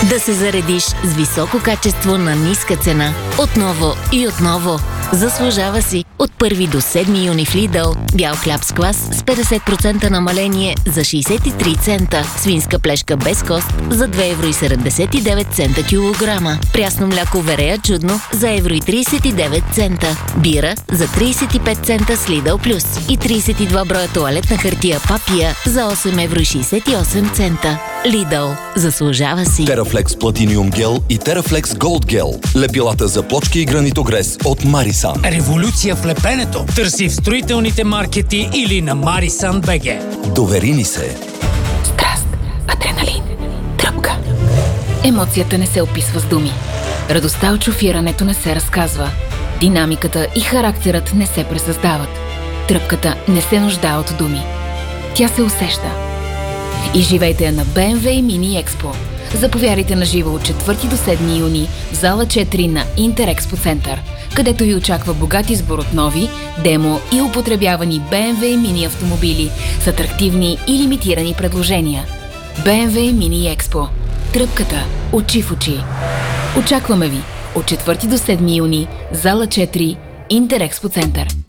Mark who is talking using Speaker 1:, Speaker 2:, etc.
Speaker 1: Да се заредиш с високо качество на ниска цена. Отново и отново. Заслужава си. От 1 до 7 юни в Lidl бял хляб с квас с 50% намаление за 63 цента. Свинска плешка без кост за 2,79 евро килограма. Прясно мляко Верея чудно за 1,39 цента. Бира за 35 цента с Lidl Plus. И 32 броя тоалетна хартия Папия за 8,68 цента. Lidl. Заслужава си.
Speaker 2: Терафлекс Platinum Gel и Терафлекс Gold Gel. Лепилата за плочки и гранитогрес от Марисан.
Speaker 3: Революция в лепенето. Търси в строителните маркети или на Marisan BG.
Speaker 2: Довери ни се.
Speaker 4: Страст, адреналин, тръпка. Емоцията не се описва с думи. Радостта от шофирането не се разказва. Динамиката и характерът не се пресъздават. Тръпката не се нуждае от думи. Тя се усеща. Изживейте я на BMW Mini Expo. Заповядайте на живо от 4 до 7 юни в зала 4 на Интерекспо Център, където ви очаква богат избор от нови, демо и употребявани BMW Mini автомобили с атрактивни и лимитирани предложения. BMW Mini Expo. Тръпката очи в очи. Очакваме ви от 4 до 7 юни, зала 4, Интерекспо Център.